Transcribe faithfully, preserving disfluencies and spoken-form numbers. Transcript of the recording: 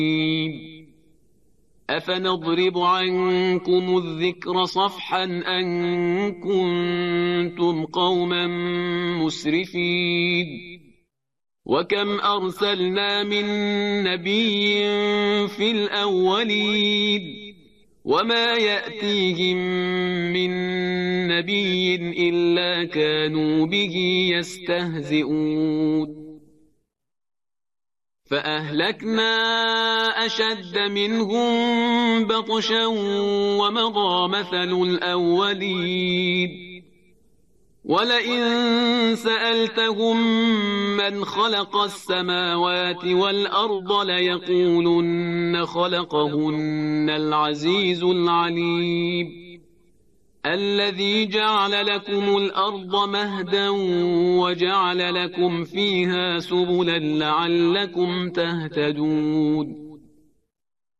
أفنضرب عنكم الذكر صفحا أن كنتم قوما مسرفين وكم أرسلنا من نبي في الأولين وما يأتيهم من نبي إلا كانوا به يستهزئون فأهلكنا أشد منهم بطشا ومضى مثل الأولين ولئن سألتهم من خلق السماوات والأرض ليقولن خلقهن العزيز العليم الذي جعل لكم الأرض مهدا وجعل لكم فيها سبلا لعلكم تهتدون